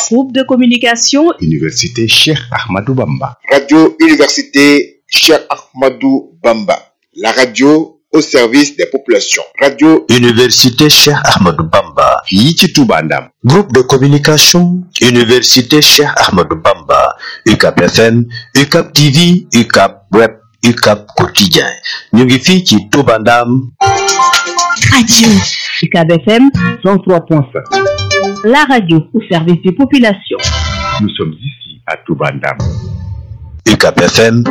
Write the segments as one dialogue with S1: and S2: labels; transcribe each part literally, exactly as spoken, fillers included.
S1: Groupe de communication
S2: Université Cheikh Ahmadou Bamba.
S3: Radio Université Cheikh Ahmadou Bamba. La radio au service des populations. Radio
S4: Université Cheikh Ahmadou Bamba.
S2: fii ci Touba Ndam.
S4: Groupe de communication Université Cheikh Ahmadou Bamba. U C A P F M, U C A P T V, U C A P Web, U C A P Quotidien. ñu ngi fii ci Touba Ndam.
S1: Radio U C A B F M cent trois point sept. La radio au service des populations.
S2: Nous sommes ici à Touba Ndam.
S4: U C A P F M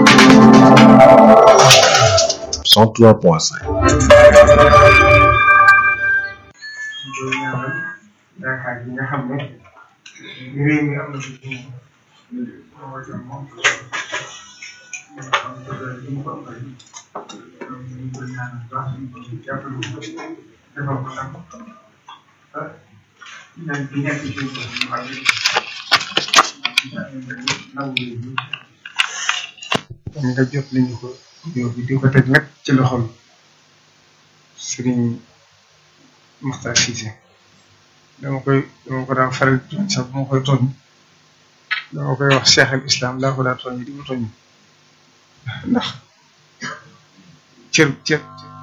S4: cent trois point cinq.
S5: nga jot nañu ko yow bi di ko teg nag ci loxol Serigne Mokhtar Cissé dama koy dama ko daan faral di tooñ sax bu ma koy tooñ dama koy wax Cheikh al Islam laa ko daan tooñ di ko tooñ ndax cër cër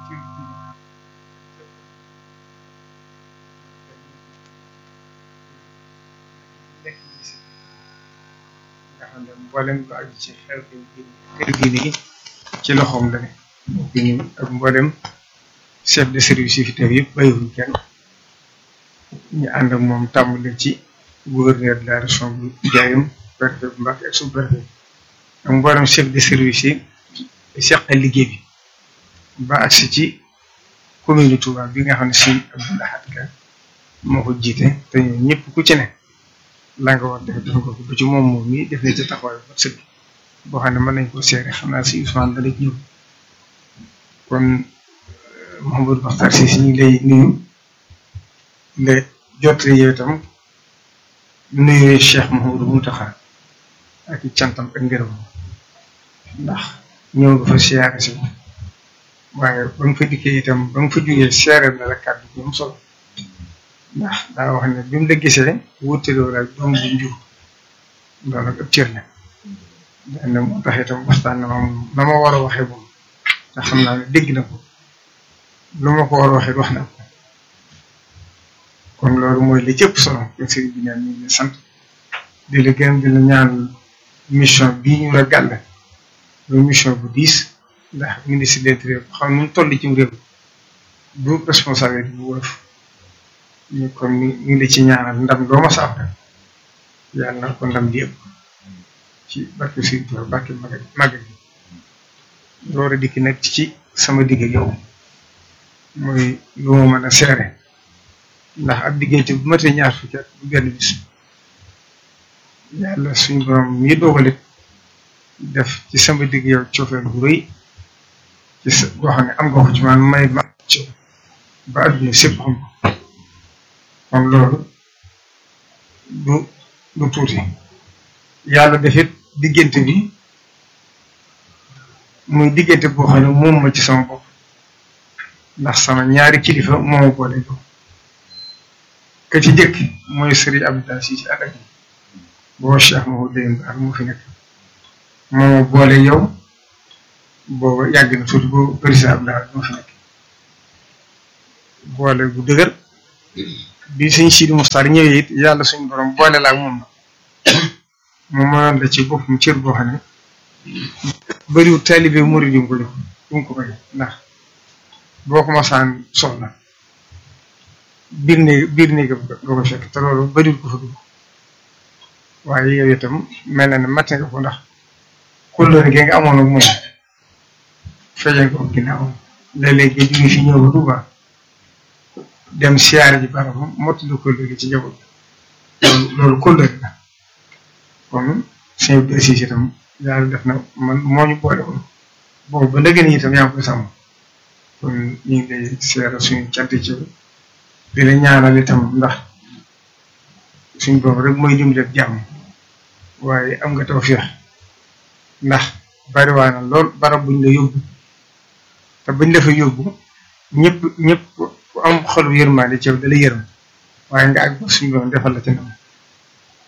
S5: mboolem ko aju ci xew kër diine gi ci loxoom la ne ñu ak mboolem chef de service yi fi teew yëpp bàyyiwuñ kenn ñu ànd ak moom tàmbale ci gouverneur de la région bu Ndiarème préfet bu Mbacké ak sous-préfet ak mboolem chef de service yi seqal liggéey bi ba agsi ci commune Touba bi nga xam ne si Abdoul Ahad Ka moo ko jiite te ñoom ñëpp ku ci ne la nga war def def ko ba ci moom moom mii def na ci taxawaay ba sëkk boo xam ne mën nañ ko seere xam naa si Ousmane dana ñëw kon Mouhamadou Mokhtar Cissé ñu ngi lay nuyu la jottali yow itam nuyu Cheikh Mouhamadou Mountakha ak i cantam ak ngërëm ndax ñëw nga fa siyaare si waaye ba nga fa dikkee itam ba nga fa jógee seere na la kàddu gi am solo ndax daa wax ne bi mu la gisee wutaloo la doom bu njur loolu ak ëpp cër la dana moo tax itam waxtaan na ma na ma war a waxee moom te xam naa ne dégg na ko lu ma ko war a waxee wax na ko kon loolu mooy li cëpp solo kon sëriñ bi ñaan ñu ngi sant di la gërëm di la ñaan mission bii ñu la gàll muy mission bu diis ndax ministre de l'Intérieur xam nu mu toll ci réew du responsabilité bu woyof ñu kon ni ngi la ci ñaanal ndam doo ma sa am rek yàlla na ko ndam di ëpp ci barke Sëriñ Tuubaa barke magal magal bi loolu dikki nag ci sama digg yow mooy lu ma mën a seere ndax ab diggante bu matee ñaar fukki at bu benn bis yàlla suñu borom mi doogalit def ci sama digg yow coofeel bu rëy ci sa boo xam ne am nga ko ci man may ma ci ba adduna sépp xam ko kon loolu du du tuuti yàlla defit diggante bi muy diggante boo xam ne moom ma ci sama bopp ndax sama ñaari kilifa moo boole ko ka ci jëkk mooy Serigne Abdoulaye Cissé ak ak boo Cheikh moo déen ak moo fi nekk moo boole yow booba yàgg na tuuti boo président Abdoulaye moo fi nekk boole bu dëgër bi sëñ Sidi Moustapha ñëwee it yàlla suñu borom boole la ak moom moom mooy la ci boppam cër boo xam ne bëriwul taalibe murid yu ko jox yu ko bëri ndax boo ko masaan soxla biir néeg biir néeg nga ko fekk te loolu bëriwul ko fa dugg waaye yow itam mel na ne matt nga ko ndax kóllëre gi nga amoon ak moom feeñal ko ginnaaw léeg-léeg nga jóge fi ñëw ba Touba dem siyaare ji barabam mottali kóllëre ci njaboot loolu loolu kóllëre la kon sëñ bi aussi itam yàlla def na man moo ñu boole woon boobu ba ndëgën yi itam yaa ngi koy sàmm kon ñu ngi lay seere suñu cant ci di la ñaanal itam ndax suñ boobu rek mooy dimbali ak jàmm waaye am nga tawfeex ndax bariwaa na lool barab buñ la yóbbu te buñ la fa yóbbu ñëpp ñëpp ku am xolu yërmaande ci yow da la yërëm waaye nga àgg suñu borom defal la ci ndam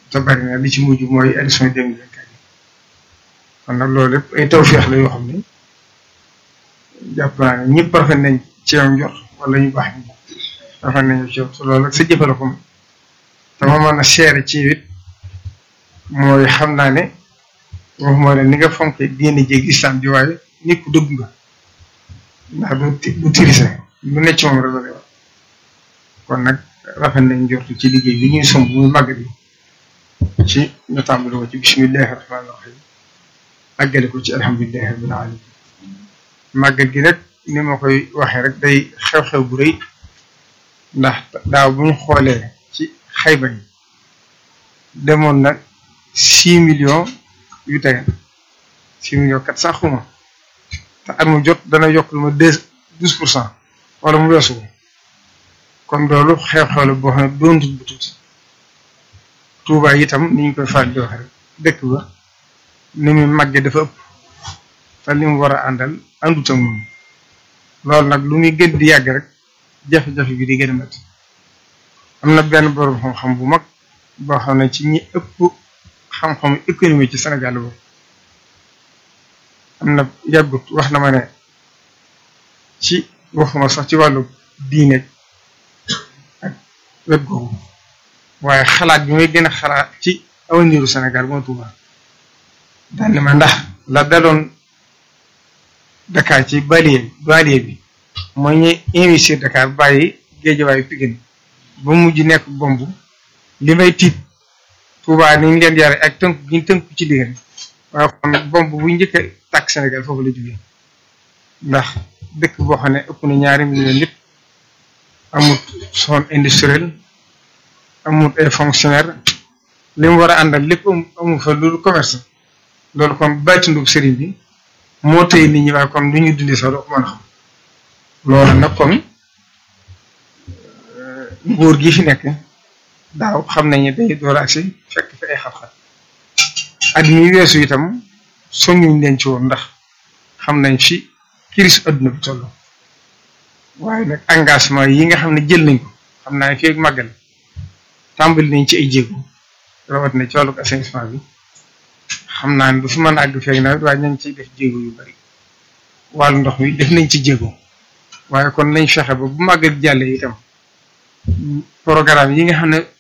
S5: te bari na li ci mujj mooy élection deux mille vingt-quatre kon nag loolu lépp ay tawfeex la yoo xam ne jàpp naa ne ñëpp rafet nañ ci yow njort wala ñu baax ñu rafet nañu ci yow te loolu nag sa jëfala ko te ma mën a seere ci it mooy xam naa ne waxuma ne ni nga fonkee diine jéeg islam ji waaye nit ku dëgg nga ndax du du tirise lu ne ci moom rek la wax kon nag rafet nañ njort ci liggéey bi ñuy somb muy màgg bi ci ñu tàmbali ko ci bismillahi rahmaani rahim àggale ko ci alhamdulillahi rabbil alamin màggal gi rek ni ma koy waxee rek day xew-xew bu rëy ndax daaw bu ñu xoolee ci xayba yi demoon na six millions yu tegal six millions quatre cent xuma te at mu jot dana yokk lu ma deux douze pour cent wala mu weesu ko kon loolu xew-xew la boo xam ne doon tut bu tuuti Tuubaa itam ni ñu koy faral di wax rek dëkk ba ni muy màggee dafa ëpp te li mu war a àndal àndut ak moom loolu nag lu muy gën di yàgg rek jafe-jafe bi di gën a métti am na benn borom xam-xam bu mag boo xam ne ci ñi ëpp xam-xam économie ci Sénégal boobu am na yàggut wax na ma ne ci waxuma sax ci wàllu diine ak wet googu waaye xalaat bi may gën a xalaat ci avenir u Sénégal moo Tuubaa daal ne ma ndax la daloon Dakar ci banlieue banlieue bi mooy ñuy investir Dakar bàyyi Géejawaay Pikine ba mujj nekk bomb li may tiit Tuubaa ni ñu leen yare ak tënk gi ñu tënk ci diggante waaye kon bomb bu njëkk a tàkk Sénégal foofu la jógee ndax dëkk boo xam ne ëpp na ñaari million nit amut zone industrielle amut ay fonctionnaire li mu war a àndal lépp amu fa loolu commerce loolu kon bàytindub sëriñ bi moo tey nit ñi waaye kon lu ñu dundee sax doo ko mën a xam loolu nag kon nguur gi fi nekk daaw xam nañu day door a agsi fekk fi ay xat-xat at mi weesu itam soññuñ leen ci woon ndax xam nañ fi crise adduna bi toll waaye nag engagement yi nga xam ne jël nañ ko xam naa fi ak màggal tàmbali nañ ci ay jéego rawat na ci wàllu assainissement bi xam naa ne du fi mën a àgg feeg nawet waaye ña ngi ciy def jéego yu bari wàllu ndox mi def nañ ci jéego waaye kon nañ fexe ba bu màggal jàllee itam programme yi nga xam ne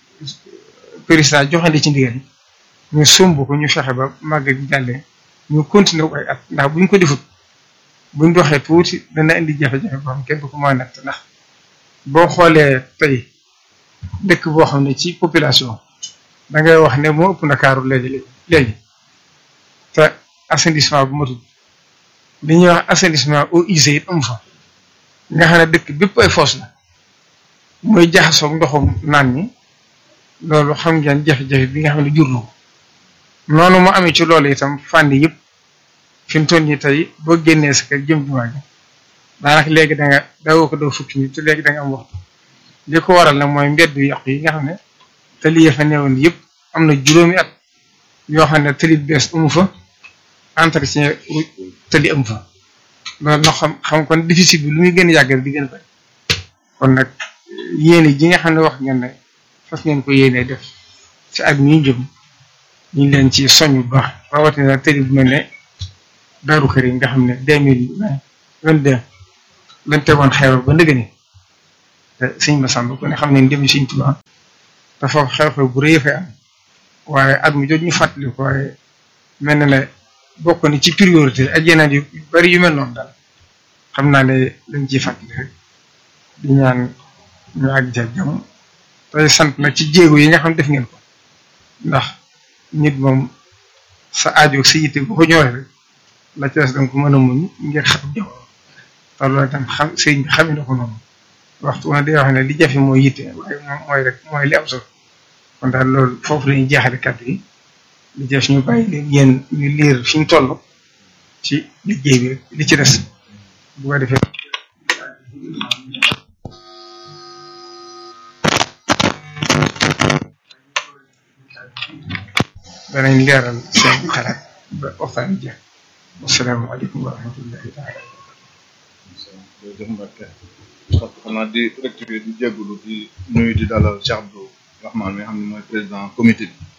S5: président joxandi ci ndigal ñu sumb ko ñu fexe ba màggal jàllee ñu continuer ko ay at ndax buñ ko defut buñ doxee tuuti dana indi jafe-jafe boo xam kenn du ko mën a natt ndax boo xoolee tey dëkk boo xam ne ci population da ngay wax ne moo ëpp Ndakaaru léegi léegi te assainissement bu matul li ñuy wax assainissement eaux usées it amu fa nga xam ne dëkk bépp ay foos la mooy jaxasoog ndoxum naan ñi loolu xam ngeen jafe-jafe bi nga xam ne jur na ko noonu mu amee ci loolu itam fànn yëpp fi mu toll nii tey boo génnee sa kër jëm jumaa ji daanaka léegi da nga dawoo ko doo fukki nit te léegi da nga am waxtu li ko waral nag mooy mbedd yu yàqu yi nga xam ne te li fa newoon yëpp am na juróomi at yoo xam ne tëli bees amu fa entretien tëli amu fa loolu nag xam xam kon déficit bi lu muy gën a yàgg di gën a bari kon nag yéene ji nga xam ne wax ngeen ne fas ngeen ko yéene def ci at mi jëm ñu ngi leen ci soñ bu baax rawatina tëli bu mel ne Daaru Karim nga xam ne deux mille vingt deux lañ tegoon xew ba ndëgg ni te sëñ Massamba ko ne xam ne dem sëñ Tuubaa te foofu xew-xew bu rëy fay am waaye at mu jot ñu fàttali ko waaye mel na ne bokk ni ci priorité ak yeneen yu bari yu mel noonu daal xam naa ne lañ ciy fàttali rek di ñaan ñu àgg ca jàmm tey sant nag ci jéego yi nga xam def ngeen ko ndax nit moom sa aajo sa yitte bu ko ñoree rek la ca des danga ko mën a muñ ngir xam jaww te loolu itam xam sëñ bi xamee na ko noonu waxtu woon day wax ne li jafe mooy yitte waaye moom mooy rek mooy li am solo kon daal loolu foofu la ñuy jeexale kàddu yi li jeex ñu bàyyi leen yéen ñu liir fi ñu toll ci liggéey bi rek li ci des bu ko defee. danañ leeral seen xalaat ba waxtaan bi jeex wasalaamaaleykum wa rahmatullahi taala.
S6: jërëjëf Mbacke xam naa di rectifier di jégalu di nuyu di dalal Cheikh Abdou nga Abdourahmane mi nga xam ne mooy président comité bi